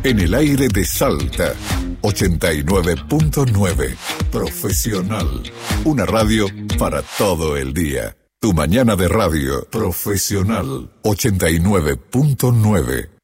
En el aire de Salta, 89.9. Profesional. Una radio para todo el día. Tu mañana de radio. Profesional. 89.9.